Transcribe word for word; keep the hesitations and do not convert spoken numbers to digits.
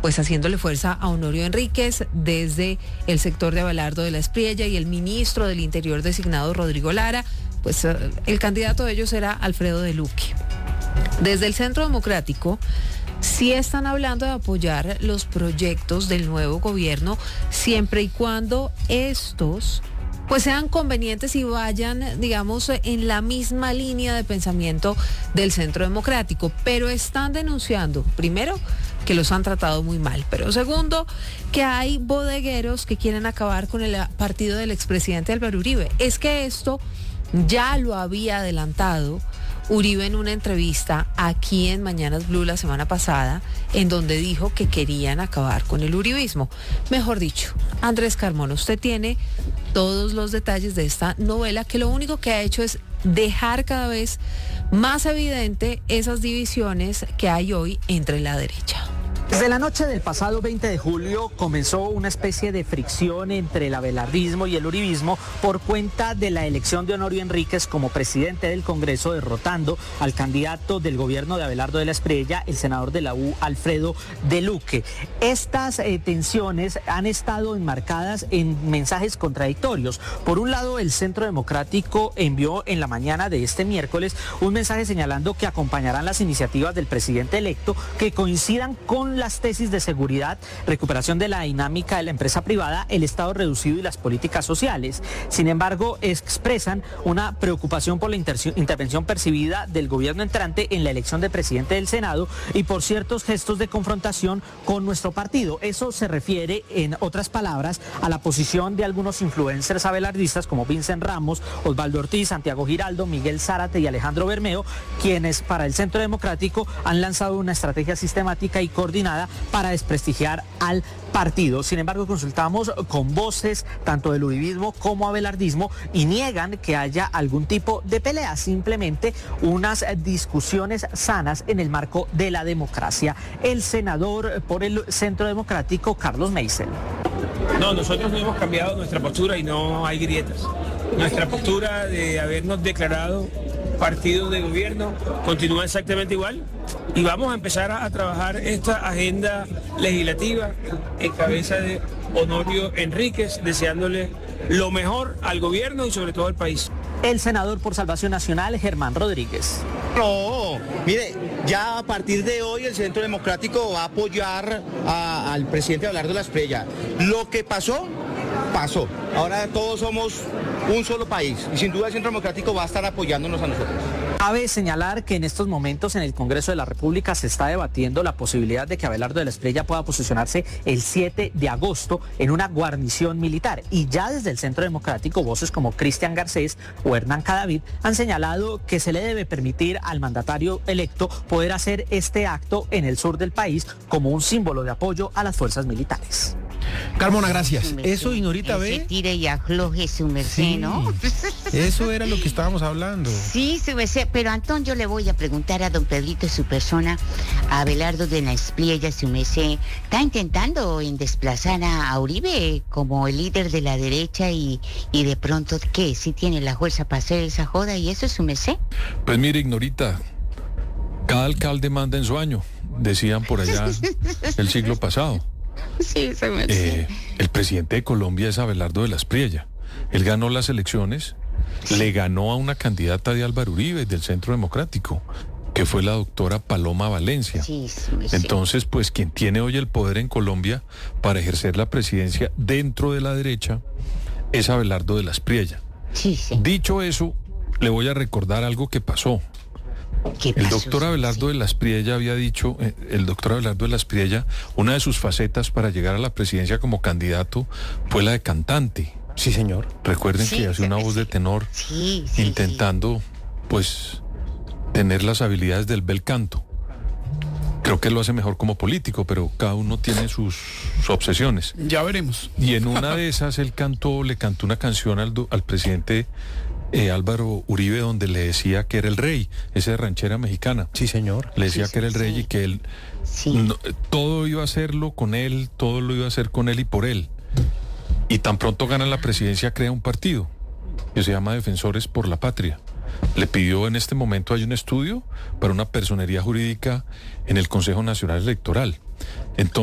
pues haciéndole fuerza a Honorio Enríquez desde el sector de Abelardo de la Espriella y el ministro del Interior designado Rodrigo Lara, pues el candidato de ellos era Alfredo de Luque. Desde el Centro Democrático sí están hablando de apoyar los proyectos del nuevo gobierno siempre y cuando estos pues sean convenientes y vayan, digamos, en la misma línea de pensamiento del Centro Democrático, pero están denunciando, primero, que los han tratado muy mal, pero segundo, que hay bodegueros que quieren acabar con el partido del expresidente Álvaro Uribe. Es que esto ya lo había adelantado Uribe en una entrevista aquí en Mañanas Blue la semana pasada, en donde dijo que querían acabar con el uribismo. Mejor dicho, Andrés Carmona, usted tiene todos los detalles de esta novela que lo único que ha hecho es dejar cada vez más evidente esas divisiones que hay hoy entre la derecha. Desde la noche del pasado veinte de julio comenzó una especie de fricción entre el abelardismo y el uribismo por cuenta de la elección de Honorio Enríquez como presidente del Congreso, derrotando al candidato del gobierno de Abelardo de la Espriella, el senador de la U, Alfredo de Luque. Estas eh, tensiones han estado enmarcadas en mensajes contradictorios. Por un lado, el Centro Democrático envió en la mañana de este miércoles un mensaje señalando que acompañarán las iniciativas del presidente electo que coincidan con las tesis de seguridad, recuperación de la dinámica de la empresa privada, el Estado reducido y las políticas sociales. Sin embargo, expresan una preocupación por la intervención percibida del gobierno entrante en la elección de presidente del Senado y por ciertos gestos de confrontación con nuestro partido. Eso se refiere, en otras palabras, a la posición de algunos influencers abelardistas como Vincent Ramos, Osvaldo Ortiz, Santiago Giraldo, Miguel Zárate y Alejandro Bermeo, quienes para el Centro Democrático han lanzado una estrategia sistemática y coordinada para desprestigiar al partido. Sin embargo, consultamos con voces tanto del uribismo como abelardismo y niegan que haya algún tipo de pelea, simplemente unas discusiones sanas en el marco de la democracia. El senador por el Centro Democrático, Carlos Meisel. No, nosotros no hemos cambiado nuestra postura y no hay grietas. Nuestra postura de habernos declarado partido de gobierno continúa exactamente igual y vamos a empezar a, a trabajar esta agenda legislativa en cabeza de Honorio Enríquez, deseándole lo mejor al gobierno y sobre todo al país. El senador por Salvación Nacional, Germán Rodríguez. No, mire, ya a partir de hoy el Centro Democrático va a apoyar a, al presidente Abelardo de la Espriella. Lo que pasó, pasó. Ahora todos somos un solo país y sin duda el Centro Democrático va a estar apoyándonos a nosotros. Cabe señalar que en estos momentos en el Congreso de la República se está debatiendo la posibilidad de que Abelardo de la Espriella pueda posicionarse el siete de agosto en una guarnición militar. Y ya desde el Centro Democrático, voces como Cristian Garcés o Hernán Cadavid han señalado que se le debe permitir al mandatario electo poder hacer este acto en el sur del país como un símbolo de apoyo a las fuerzas militares. Carmona, gracias. Eso, Ignorita, ve. ve. Tire y afloje su merced, sí, ¿no? Eso era lo que estábamos hablando. Sí, su merced. Pero, Antón, yo le voy a preguntar a don Pedrito, su persona, a Abelardo de la Espriella, su merced. ¿Está intentando en desplazar a, a Uribe como el líder de la derecha y, y de pronto, ¿qué? ¿Sí tiene la fuerza para hacer esa joda y eso, su merced? Pues mire, Ignorita, cada alcalde manda en su año, decían por allá el siglo pasado. Sí, se me eh, el presidente de Colombia es Abelardo de la Espriella. Él ganó las elecciones, sí. Le ganó a una candidata de Álvaro Uribe del Centro Democrático, que fue la doctora Paloma Valencia. Sí, sí, Entonces, pues quien tiene hoy el poder en Colombia para ejercer la presidencia dentro de la derecha es Abelardo de la Espriella. Sí, sí. Dicho eso, le voy a recordar algo que pasó. ¿Qué El pasó, doctor Abelardo sí? de la Espriella había dicho, eh, el doctor Abelardo de la Espriella, una de sus facetas para llegar a la presidencia como candidato fue la de cantante. Sí, señor. Recuerden Sí, que hace una sí. voz de tenor, Sí, sí, intentando, pues, tener las habilidades del bel canto. Creo que lo hace mejor como político, pero cada uno tiene sus, sus obsesiones. Ya veremos. Y en una de esas él cantó, le cantó una canción al, do, al presidente eh, Álvaro Uribe, donde le decía que era el rey, esa de ranchera mexicana. Sí, señor. Le decía Sí, que era el sí, rey sí. y que él Sí. no, todo iba a hacerlo con él, todo lo iba a hacer con él y por él. Y tan pronto gana la presidencia, crea un partido que se llama Defensores por la Patria. Le pidió, en este momento hay un estudio para una personería jurídica en el Consejo Nacional Electoral. Entonces,